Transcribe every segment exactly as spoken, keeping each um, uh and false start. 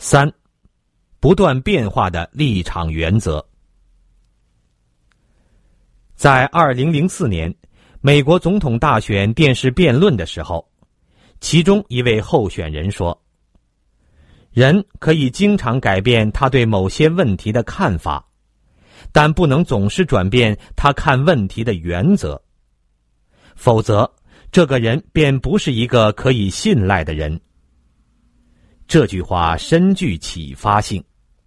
三、不断变化的立场原则。在二零零四年美国总统大选电视辩论的时候，其中一位候选人说，人可以经常改变他对某些问题的看法，但不能总是转变他看问题的原则，否则这个人便不是一个可以信赖的人。这句话深具启发性。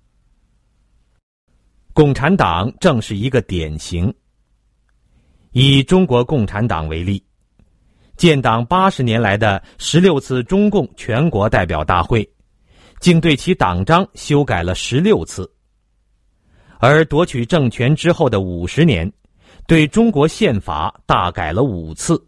共产党正是一个典型。以中国共产党为例，建党八十年来的十六次中共全国代表大会，竟对其党章修改了十六次，而夺取政权之后的五十年，对中国宪法大改了五次。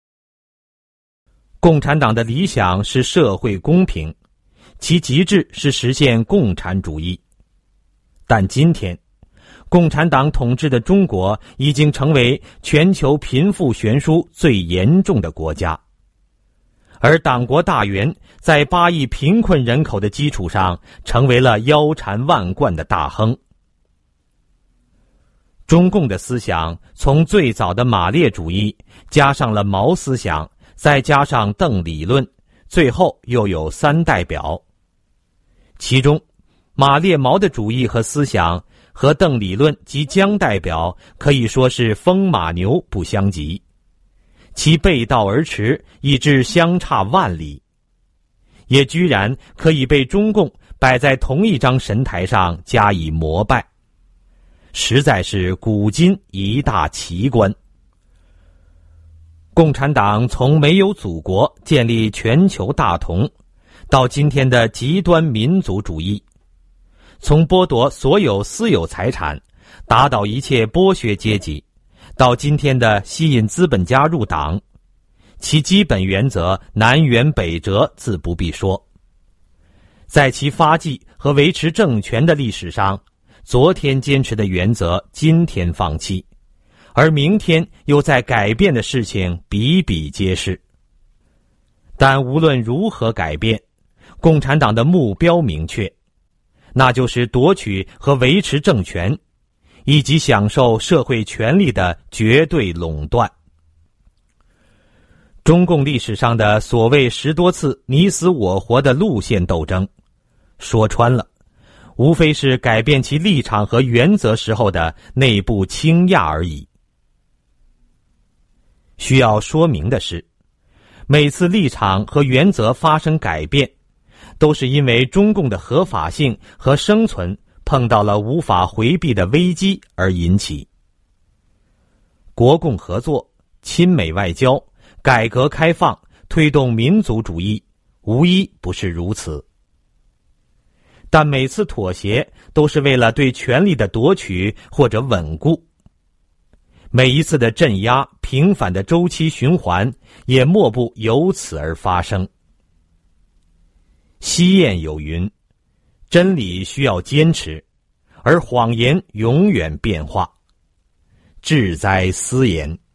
共产党的理想是社会公平，其极致是实现共产主义。但今天，共产党统治的中国已经成为全球贫富悬殊最严重的国家，而党国大员在八亿贫困人口的基础上，成为了腰缠万贯的大亨。中共的思想从最早的马列主义，加上了毛思想，再加上邓理论，最后又有三代表。其中，马列毛的主义和思想和邓理论及江代表可以说是风马牛不相及，其背道而驰，以致相差万里，也居然可以被中共摆在同一张神台上加以膜拜，实在是古今一大奇观。共产党从没有祖国建立全球大同，到今天的极端民族主义，从剥夺所有私有财产，打倒一切剥削阶级，到今天的吸引资本家入党，其基本原则南辕北辙自不必说。在其发迹和维持政权的历史上，昨天坚持的原则今天放弃，而明天又在改变的事情比比皆是。但无论如何改变，共产党的目标明确，那就是夺取和维持政权，以及享受社会权力的绝对垄断。中共历史上的所谓十多次你死我活的路线斗争，说穿了，无非是改变其立场和原则时候的内部倾轧而已。需要说明的是，每次立场和原则发生改变，都是因为中共的合法性和生存碰到了无法回避的危机而引起。国共合作、亲美外交、改革开放、推动民族主义，无一不是如此。但每次妥协都是为了对权力的夺取或者稳固，每一次的镇压、平反的周期循环，也莫不由此而发生。西谚有云，真理需要坚持，而谎言永远变化。志在斯言。